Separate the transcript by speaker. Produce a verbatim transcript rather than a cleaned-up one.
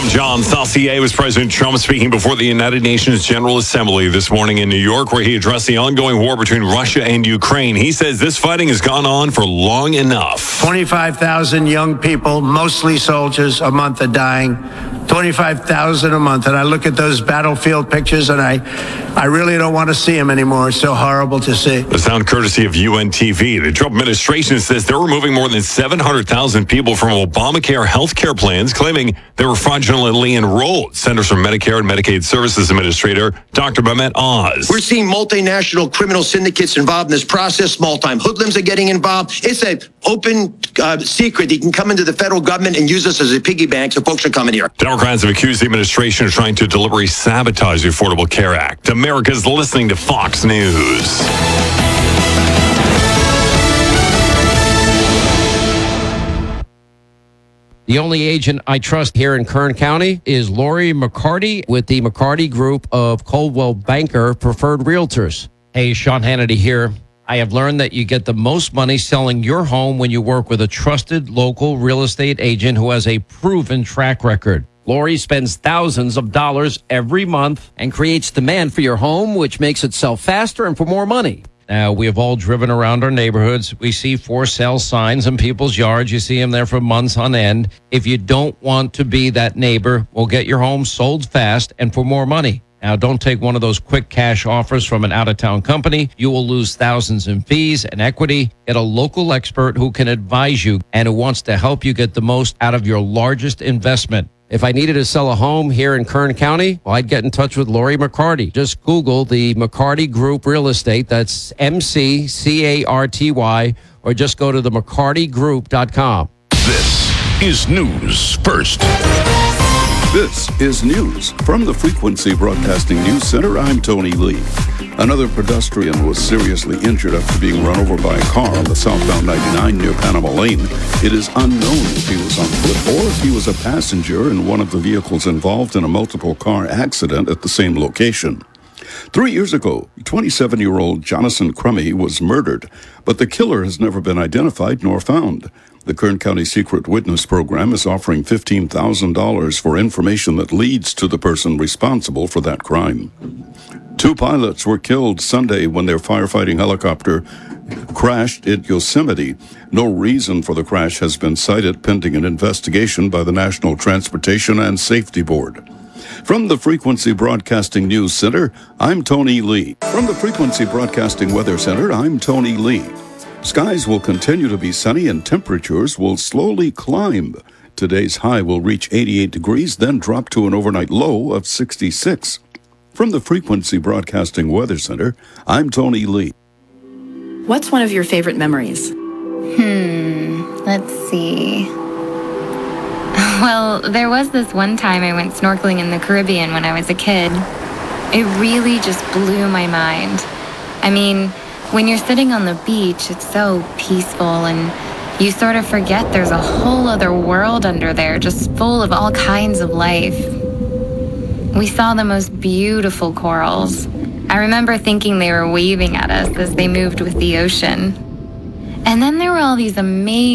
Speaker 1: John Saucier was President Trump speaking before the United Nations General Assembly this morning in New York, where he addressed the ongoing war between Russia and Ukraine. He says this fighting has gone on for long enough.
Speaker 2: twenty-five thousand young people, mostly soldiers, a month are dying. twenty-five thousand a month. And I look at those battlefield pictures and I, I really don't want to see them anymore. It's so horrible to see.
Speaker 1: The sound courtesy of U N T V. The Trump administration says they're removing more than seven hundred thousand people from Obamacare health care plans, claiming they were fraudulently enrolled. Centers for Medicare and Medicaid Services Administrator Doctor Mehmet Oz.
Speaker 3: We're seeing multinational criminal syndicates involved in this process. Small-time hoodlums are getting involved. It's an open uh, secret. You can come into the federal government and use us as a piggy bank, so folks are coming here.
Speaker 1: Democrats have accused the administration of trying to deliberately sabotage the Affordable Care Act. America's listening to Fox News.
Speaker 4: The only agent I trust here in Kern County is Lori McCarty with the McCarty Group of Coldwell Banker Preferred Realtors. Hey, Sean Hannity here. I have learned that you get the most money selling your home when you work with a trusted local real estate agent who has a proven track record. Lori spends thousands of dollars every month and creates demand for your home, which makes it sell faster and for more money. Now, we have all driven around our neighborhoods. We see for sale signs in people's yards. You see them there for months on end. If you don't want to be that neighbor, we'll get your home sold fast and for more money. Now, don't take one of those quick cash offers from an out-of-town company. You will lose thousands in fees and equity. Get a local expert who can advise you and who wants to help you get the most out of your largest investment. If I needed to sell a home here in Kern County, well, I'd get in touch with Lori McCarty. Just Google the McCarty Group Real Estate. That's M C C A R T Y, or just go to the mccarty group dot com.
Speaker 5: This is News First.
Speaker 6: This is news from the Frequency Broadcasting News Center. I'm Tony Lee. Another pedestrian was seriously injured after being run over by a car on the southbound ninety-nine near Panama Lane. It is unknown if he was on foot or if he was a passenger in one of the vehicles involved in a multiple car accident at the same location. Three years ago, twenty-seven-year-old Jonathan Crummy was murdered, but the killer has never been identified nor found. The Kern County Secret Witness Program is offering fifteen thousand dollars for information that leads to the person responsible for that crime. Two pilots were killed Sunday when their firefighting helicopter crashed in Yosemite. No reason for the crash has been cited, pending an investigation by the National Transportation and Safety Board. From the Frequency Broadcasting News Center, I'm Tony Lee. From the Frequency Broadcasting Weather Center, I'm Tony Lee. Skies will continue to be sunny and temperatures will slowly climb. Today's high will reach eighty-eight degrees, then drop to an overnight low of sixty-six. From the Frequency Broadcasting Weather Center, I'm Tony Lee.
Speaker 7: What's one of your favorite memories?
Speaker 8: Hmm, let's see. Well, there was this one time I went snorkeling in the Caribbean when I was a kid. It really just blew my mind. I mean, when you're sitting on the beach, it's so peaceful and you sort of forget there's a whole other world under there just full of all kinds of life. We saw the most beautiful corals. I remember thinking they were waving at us as they moved with the ocean. And then there were all these amazing